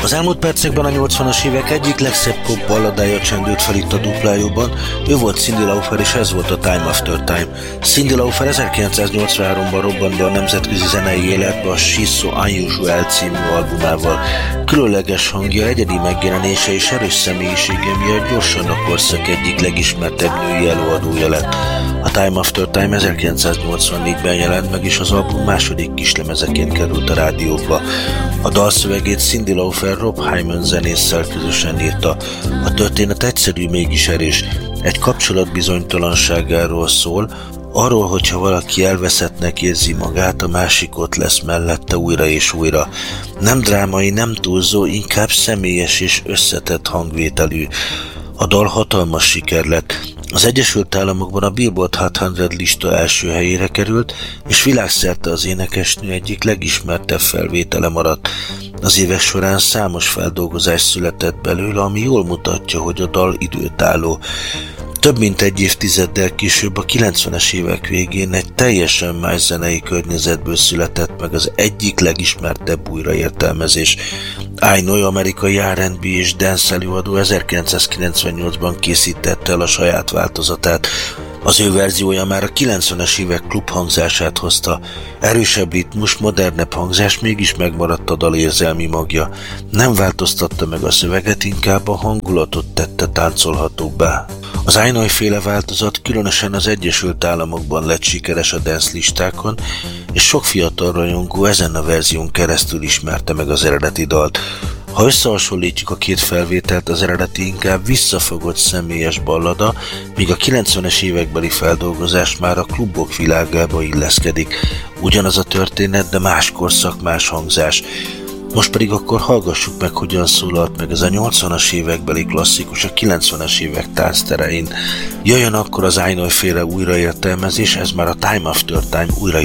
Az elmúlt percekben a 80-as évek egyik legszebb pop balladája csendült fel itt a duplájóban. Ő volt Cyndi Lauper, és ez volt a Time After Time. Cyndi Lauper 1983-ban robbant be a nemzetközi zenei életbe a She's So Unusual című albumával. Különleges hangja, egyedi megjelenése és erős személyisége miatt gyorsan a korszak egyik legismertebb női előadója lett. A Time After Time 1984-ben jelent meg, és az album második kislemezeként került a rádióba. A dalszövegét Cyndi Lauper Rob Hyman zenésszel közösen írta. A történet egyszerű, mégis erős. Egy kapcsolat bizonytalanságáról szól, arról, hogyha valaki elveszettnek érzi magát, a másik ott lesz mellette újra és újra. Nem drámai, nem túlzó, inkább személyes és összetett hangvételű. A dal hatalmas siker lett. Az Egyesült Államokban a Billboard Hot 100 lista első helyére került, és világszerte az énekesnő egyik legismertebb felvétele maradt. Az évek során számos feldolgozás született belőle, ami jól mutatja, hogy a dal időtálló. Több mint egy évtizeddel később, a 90-es évek végén egy teljesen más zenei környezetből született meg az egyik legismertebb újraértelmezés. Ainoy amerikai R&B és dance előadó 1998-ban készítette el a saját változatát. Az ő verziója már a 90-es évek klubhangzását hozta. Erősebb ritmus, modernebb hangzás, mégis megmaradt a dal érzelmi magja. Nem változtatta meg a szöveget, inkább a hangulatot tette táncolhatóbbá. Az Ainoy féle változat különösen az Egyesült Államokban lett sikeres a dance listákon, és sok fiatal rajongó ezen a verzión keresztül ismerte meg az eredeti dalt. Ha összehasonlítjuk a két felvételt, az eredeti inkább visszafogott személyes ballada, míg a 90-es évekbeli feldolgozás már a klubok világába illeszkedik. Ugyanaz a történet, de más korszak, más hangzás. Most pedig akkor hallgassuk meg, hogyan szólalt meg ez a 80-as évekbeli klasszikus a 90-es évek táncterein. Jöjjön akkor az Ainoy féle újraértelmezés, ez már a Time After Time újra